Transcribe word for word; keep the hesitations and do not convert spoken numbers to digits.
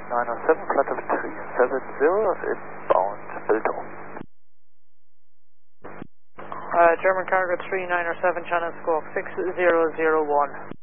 nine oh seven, flight level three seven zero, inbound Bilto. Uh, German cargo three nine oh seven, channel squawk six zero zero one.